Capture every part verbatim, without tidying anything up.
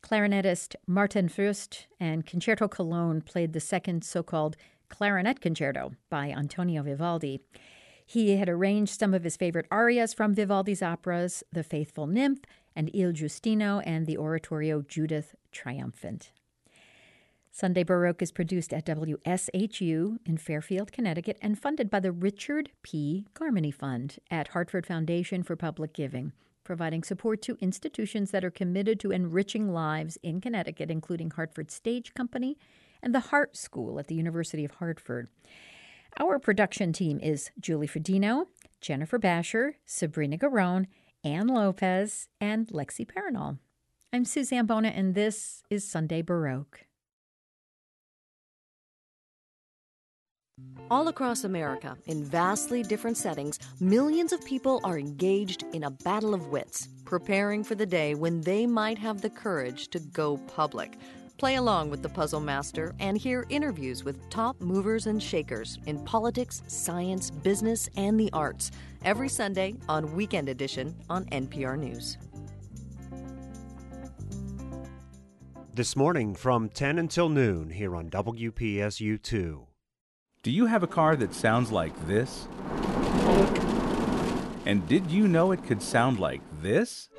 Clarinetist Martin Fürst and Concerto Cologne played the second so-called clarinet concerto by Antonio Vivaldi. He had arranged some of his favorite arias from Vivaldi's operas, The Faithful Nymph and Il Giustino, and the oratorio Judith Triumphant. Sunday Baroque is produced at W S H U in Fairfield, Connecticut, and funded by the Richard P. Garmany Fund at Hartford Foundation for Public Giving, providing support to institutions that are committed to enriching lives in Connecticut, including Hartford Stage Company and the Hart School at the University of Hartford. Our production team is Julie Fredino, Jennifer Basher, Sabrina Garone, Ann Lopez, and Lexi Paranol. I'm Suzanne Bona, and this is Sunday Baroque. All across America, in vastly different settings, millions of people are engaged in a battle of wits, preparing for the day when they might have the courage to go public. Play along with the Puzzle Master and hear interviews with top movers and shakers in politics, science, business, and the arts every Sunday on Weekend Edition on N P R News. This morning from ten until noon here on W P S U two. Do you have a car that sounds like this? And did you know it could sound like this?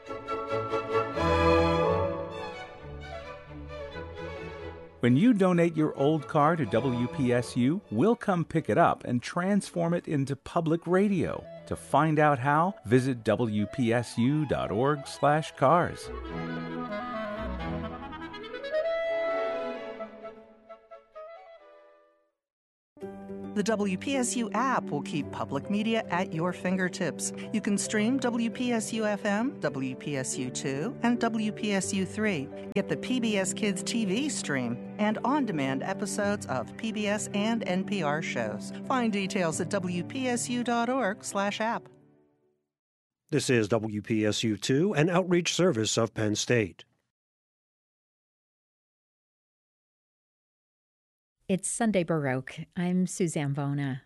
When you donate your old car to W P S U, we'll come pick it up and transform it into public radio. To find out how, visit W P S U dot org slash cars. The W P S U app will keep public media at your fingertips. You can stream W P S U F M, W P S U two, and W P S U three. Get the P B S Kids T V stream and on-demand episodes of P B S and N P R shows. Find details at W P S U dot org slash app. This is W P S U two, an outreach service of Penn State. It's Sunday Baroque. I'm Suzanne Bona.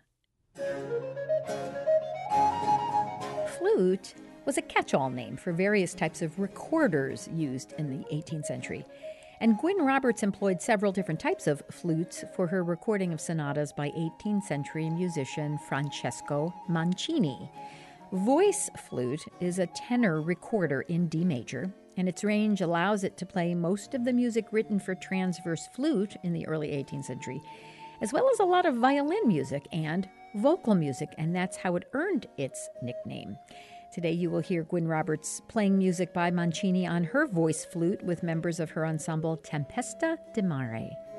Flute was a catch-all name for various types of recorders used in the eighteenth century. And Gwyn Roberts employed several different types of flutes for her recording of sonatas by eighteenth century musician Francesco Mancini. Voice flute is a tenor recorder in D major, and its range allows it to play most of the music written for transverse flute in the early eighteenth century, as well as a lot of violin music and vocal music, and that's how it earned its nickname. Today you will hear Gwyn Roberts playing music by Mancini on her voice flute with members of her ensemble Tempesta di Mare.